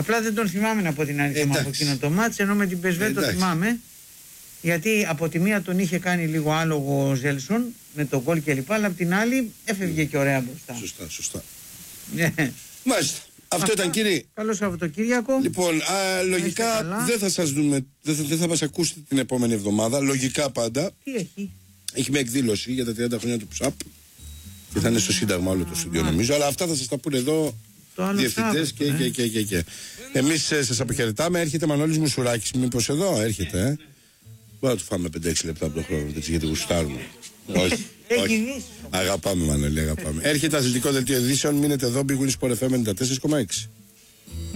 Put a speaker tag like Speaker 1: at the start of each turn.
Speaker 1: Απλά δεν τον θυμάμαι να πω την αλήθεια από εκείνο το μάτς, ενώ με την Πεσβέ το θυμάμαι. Γιατί από τη μία τον είχε κάνει λίγο άλογο ο Ζέλσον με το γκολ και λοιπά, αλλά από την άλλη έφευγε και ωραία μπροστά.
Speaker 2: Σωστά.
Speaker 1: Ναι.
Speaker 2: Μάλιστα. Αυτό ήταν, κύριε.
Speaker 1: Καλό Σαββατοκύριακο.
Speaker 2: Λοιπόν, λογικά δεν θα σας δούμε, δεν θα μας ακούσετε την επόμενη εβδομάδα. Λογικά πάντα.
Speaker 1: Τι έχει?
Speaker 2: Έχει μια εκδήλωση για τα 30 χρόνια του ΨΑΠ. Και θα είναι στο Σύνταγμα όλο το στούντιο, νομίζω. Αλλά αυτά θα σας τα πούνε εδώ διευθυντές και. Εμείς σας αποχαιρετάμε. Έρχεται Μανώλης Μουσουράκης. Μήπως εδώ έρχεται, Μπορεί να του φάμε 5-6 λεπτά από τον χρόνο, έτσι, γιατί γουστάρουμε. Όχι. Αγαπάμε, Μανώλη, αγαπάμε. Έρχεται αθλητικό δελτίο ειδήσεων. Μείνετε εδώ, Big Win Sport FM 94,6.